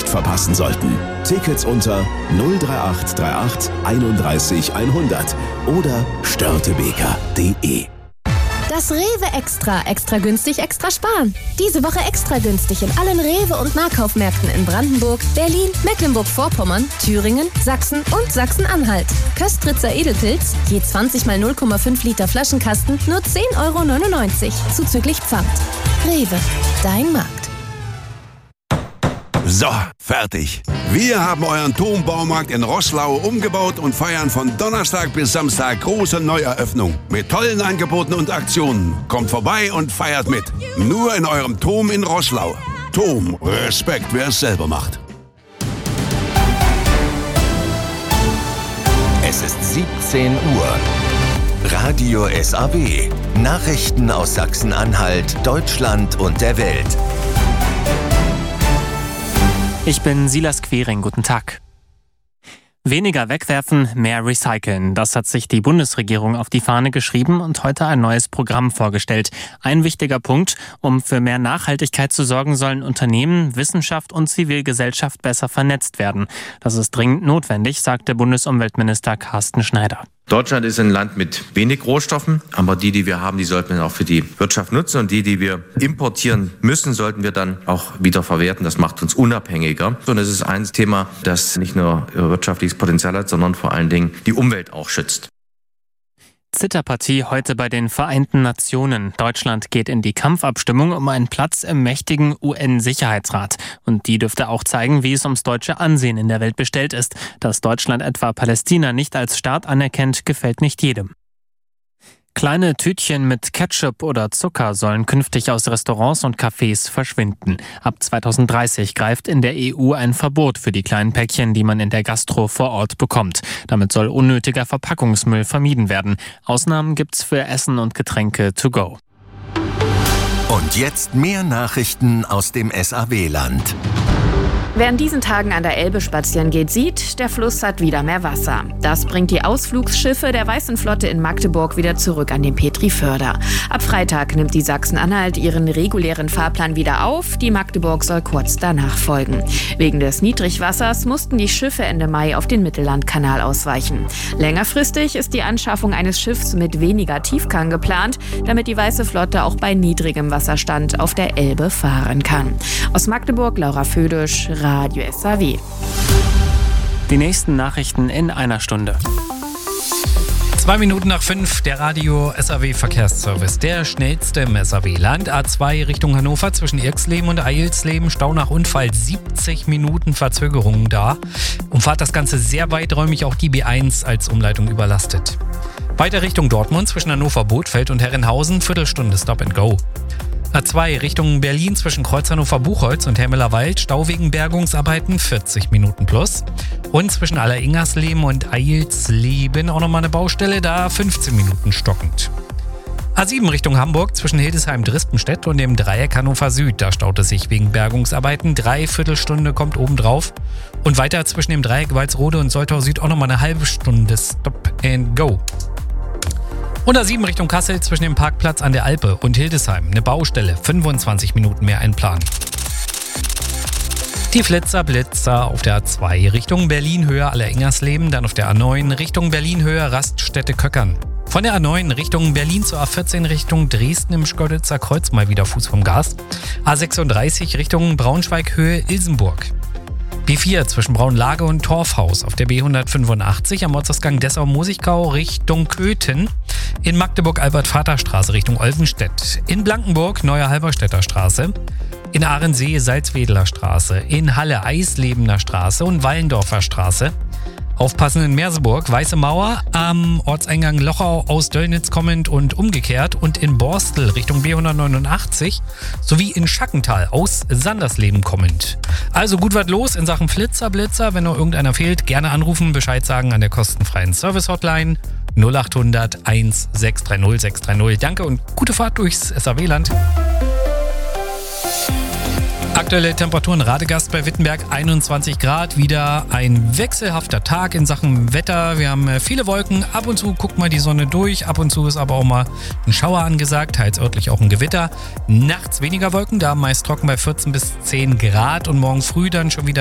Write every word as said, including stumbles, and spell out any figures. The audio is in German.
verpassen sollten. Tickets unter null drei acht drei acht einunddreißig hundert oder störtebeker punkt de. Das Rewe Extra. Extra günstig, extra sparen. Diese Woche extra günstig in allen Rewe- und Nahkaufmärkten in Brandenburg, Berlin, Mecklenburg-Vorpommern, Thüringen, Sachsen und Sachsen-Anhalt. Köstritzer Edelpilz, je zwanzig mal null Komma fünf Liter Flaschenkasten, nur zehn Euro neunundneunzig, zuzüglich Pfand. Rewe, dein Markt. So, fertig. Wir haben euren Turmbaumarkt in Roßlau umgebaut und feiern von Donnerstag bis Samstag große Neueröffnung. Mit tollen Angeboten und Aktionen. Kommt vorbei und feiert mit. Nur in eurem Turm in Roßlau. Turm, Respekt, wer es selber macht. Es ist siebzehn Uhr. Radio S A W. Nachrichten aus Sachsen-Anhalt, Deutschland und der Welt. Ich bin Silas Quering, guten Tag. Weniger wegwerfen, mehr recyceln. Das hat sich die Bundesregierung auf die Fahne geschrieben und heute ein neues Programm vorgestellt. Ein wichtiger Punkt: Um für mehr Nachhaltigkeit zu sorgen, sollen Unternehmen, Wissenschaft und Zivilgesellschaft besser vernetzt werden. Das ist dringend notwendig, sagte Bundesumweltminister Carsten Schneider. Deutschland ist ein Land mit wenig Rohstoffen, aber die, die wir haben, die sollten wir auch für die Wirtschaft nutzen, und die, die wir importieren müssen, sollten wir dann auch wieder verwerten. Das macht uns unabhängiger. Und es ist ein Thema, das nicht nur wirtschaftliches Potenzial hat, sondern vor allen Dingen die Umwelt auch schützt. Zitterpartie heute bei den Vereinten Nationen. Deutschland geht in die Kampfabstimmung um einen Platz im mächtigen U N-Sicherheitsrat. Und die dürfte auch zeigen, wie es ums deutsche Ansehen in der Welt bestellt ist. Dass Deutschland etwa Palästina nicht als Staat anerkennt, gefällt nicht jedem. Kleine Tütchen mit Ketchup oder Zucker sollen künftig aus Restaurants und Cafés verschwinden. Ab zweitausenddreißig greift in der E U ein Verbot für die kleinen Päckchen, die man in der Gastro vor Ort bekommt. Damit soll unnötiger Verpackungsmüll vermieden werden. Ausnahmen gibt's für Essen und Getränke to go. Und jetzt mehr Nachrichten aus dem S A W-Land. Wer in diesen Tagen an der Elbe spazieren geht, sieht, der Fluss hat wieder mehr Wasser. Das bringt die Ausflugsschiffe der Weißen Flotte in Magdeburg wieder zurück an den Petriförder. Ab Freitag nimmt die Sachsen-Anhalt ihren regulären Fahrplan wieder auf. Die Magdeburg soll kurz danach folgen. Wegen des Niedrigwassers mussten die Schiffe Ende Mai auf den Mittellandkanal ausweichen. Längerfristig ist die Anschaffung eines Schiffs mit weniger Tiefgang geplant, damit die Weiße Flotte auch bei niedrigem Wasserstand auf der Elbe fahren kann. Aus Magdeburg, Laura Födisch, Radio S A W. Die nächsten Nachrichten in einer Stunde. Zwei Minuten nach fünf, der Radio S A W Verkehrsservice. Der schnellste im S A W-Land. A zwei Richtung Hannover zwischen Irxleben und Eilsleben. Stau nach Unfall, siebzig Minuten Verzögerung da. Umfahrt das Ganze sehr weiträumig, auch die B eins als Umleitung überlastet. Weiter Richtung Dortmund zwischen Hannover-Bothfeld und Herrenhausen. Viertelstunde Stop and Go. A zwei Richtung Berlin zwischen Kreuz Hannover-Buchholz und Hermeler Wald, Stau wegen Bergungsarbeiten, vierzig Minuten plus. Und zwischen Alleringersleben und Eilsleben auch nochmal eine Baustelle, da fünfzehn Minuten stockend. A sieben Richtung Hamburg zwischen Hildesheim-Drispenstedt und dem Dreieck Hannover Süd, da staut es sich wegen Bergungsarbeiten, Dreiviertelstunde kommt obendrauf. Und weiter zwischen dem Dreieck Walsrode und Soltau Süd auch nochmal eine halbe Stunde Stop and Go. Und A sieben Richtung Kassel zwischen dem Parkplatz an der Alpe und Hildesheim. Eine Baustelle, fünfundzwanzig Minuten mehr einplanen. Die Flitzer Blitzer auf der A zwei Richtung Berlin-Höhe Alleringersleben, dann auf der A neun Richtung Berlin-Höhe Raststätte Köckern. Von der A neun Richtung Berlin zur A vierzehn Richtung Dresden im Schkeuditzer Kreuz mal wieder Fuß vom Gas. A sechsunddreißig Richtung Braunschweig-Höhe Ilsenburg. B vier zwischen Braunlage und Torfhaus auf der B hundertfünfundachtzig am Ortsausgang Dessau-Mosigkau Richtung Köthen. In Magdeburg-Albert-Vater-Straße Richtung Olvenstedt. In Blankenburg Neue Halberstädter Straße. In Ahrensee Salzwedeler Straße. In Halle Eislebener Straße und Wallendorfer Straße. Aufpassen in Merseburg, Weiße Mauer, am Ortseingang Lochau aus Döllnitz kommend und umgekehrt und in Borstel Richtung B hundertneunundachtzig sowie in Schackental aus Sandersleben kommend. Also gut was los in Sachen Flitzer, Blitzer. Wenn noch irgendeiner fehlt, gerne anrufen, Bescheid sagen an der kostenfreien Service-Hotline null achthundert eins sechs drei null sechs drei null. Danke und gute Fahrt durchs S A W-Land. Aktuelle Temperaturen Radegast bei Wittenberg einundzwanzig Grad. Wieder ein wechselhafter Tag in Sachen Wetter. Wir haben viele Wolken. Ab und zu guckt mal die Sonne durch. Ab und zu ist aber auch mal ein Schauer angesagt. Teils örtlich auch ein Gewitter. Nachts weniger Wolken. Da meist trocken bei vierzehn bis zehn Grad. Und morgen früh dann schon wieder